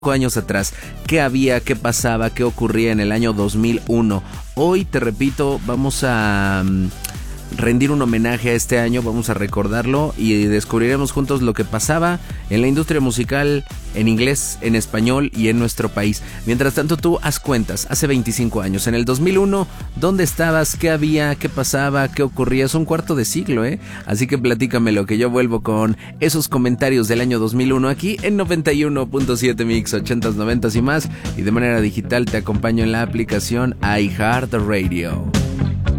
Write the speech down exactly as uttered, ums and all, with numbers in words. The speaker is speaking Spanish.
años atrás, qué había, qué pasaba, qué ocurría en el año dos mil uno. Hoy, te repito, vamos a um, rendir un homenaje a este año, vamos a recordarlo y descubriremos juntos lo que pasaba en la industria musical en inglés, en español y en nuestro país. Mientras tanto, tú haz cuentas, hace veinticinco años, en el dos mil uno, ¿dónde estabas? ¿Qué había? ¿Qué pasaba? ¿Qué ocurría? Es un cuarto de siglo, ¿eh? Así que platícame lo que yo vuelvo con esos comentarios del año dos mil uno aquí en noventa y uno punto siete Mix, ochentas, noventas y más. Y de manera digital te acompaño en la aplicación iHeartRadio.